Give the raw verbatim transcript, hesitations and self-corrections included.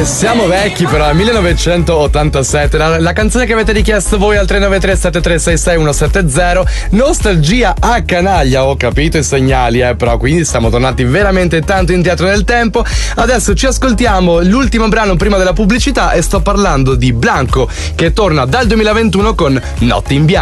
Eh, siamo vecchi però, millenovecentottantasette, la, la canzone che avete richiesto voi al tre nove tre sette tre sei sei uno sette zero, nostalgia a canaglia, ho capito i segnali, eh, però quindi siamo tornati veramente tanto indietro nel tempo. Adesso ci ascoltiamo l'ultimo brano prima della pubblicità e sto parlando di Blanco, che torna dal duemilaventuno con Notte in Bianco.